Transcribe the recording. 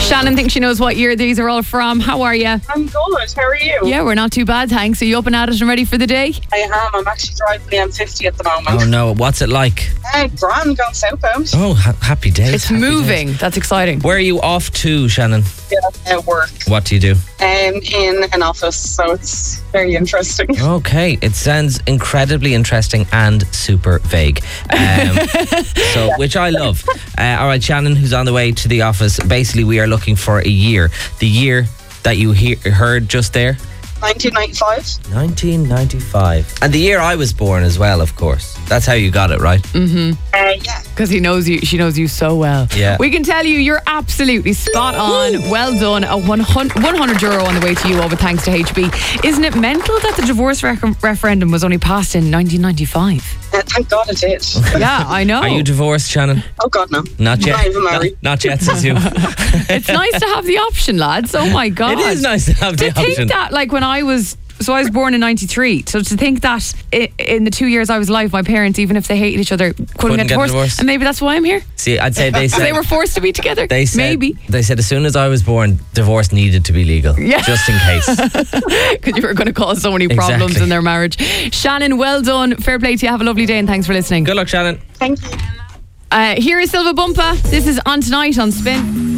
Shannon thinks she knows what year these are all from. How are you? I'm good. How are you? Yeah, we're not too bad, thanks. Are you up and at it and ready for the day? I am. I'm actually driving the M50 at the moment. Oh no, what's it like? Grand, going southbound. Oh, happy days. It's happy moving. days. That's exciting. Where are you off to, Shannon? Yeah, at work. What do you do? In an office, so it's very interesting. Okay, it sounds incredibly interesting and super vague. Which I love. All right, Shannon, who's on the way to the office. Basically, we are looking for a year. The year that you heard just there. 1995. 1995. And the year I was born as well, of course. That's how you got it, right? Mm-hmm. Yeah. Because she knows you so well. Yeah. We can tell you you're absolutely spot on. Well done. A €100 on the way to you, all with thanks to HB. Isn't it mental that the divorce referendum was only passed in 1995? Thank God it did. Yeah, I know. Are you divorced, Shannon? Oh God, no. Not yet. I'm not even married. Not yet, says you. It's nice to have the option, lads. Oh my God. It is nice to have the To option. think that, like, when I was born in 93. So to think that in the 2 years I was alive, my parents, even if they hated each other, couldn't get divorced. And maybe that's why I'm here. See, I'd say they said they were forced to be together. They said, maybe. They said as soon as I was born, divorce needed to be legal. Yeah. Just in case. Because you were going to cause so many problems Exactly. in their marriage. Shannon, well done. Fair play to you. Have a lovely day and thanks for listening. Good luck, Shannon. Thank you. Here is Silva Bumpa. This is On Tonight on Spin.